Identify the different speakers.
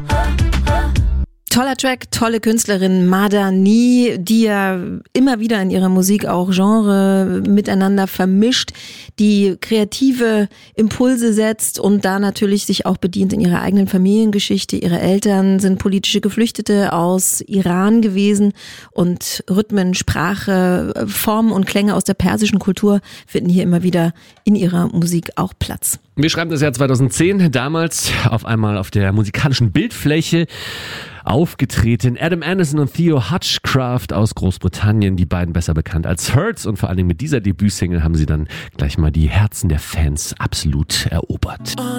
Speaker 1: Toller Track, tolle Künstlerin Madani, die ja immer wieder in ihrer Musik auch Genre miteinander vermischt, die kreative Impulse setzt und da natürlich sich auch bedient in ihrer eigenen Familiengeschichte. Ihre Eltern sind politische Geflüchtete aus Iran gewesen und Rhythmen, Sprache, Formen und Klänge aus der persischen Kultur finden hier immer wieder in ihrer Musik auch Platz.
Speaker 2: Wir schreiben das Jahr 2010, damals auf einmal auf der musikalischen Bildfläche aufgetreten. Adam Anderson und Theo Hutchcraft aus Großbritannien, die beiden besser bekannt als Hurts, und vor allen Dingen mit dieser Debütsingle haben sie dann gleich mal die Herzen der Fans absolut erobert.